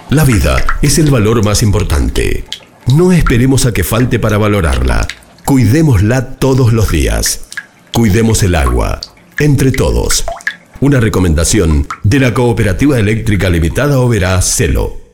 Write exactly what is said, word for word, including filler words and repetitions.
La vida es el valor más importante. No esperemos a que falte para valorarla. Cuidémosla todos los días. Cuidemos el agua. Entre todos. Una recomendación de la Cooperativa Eléctrica Limitada Oberá, Celo.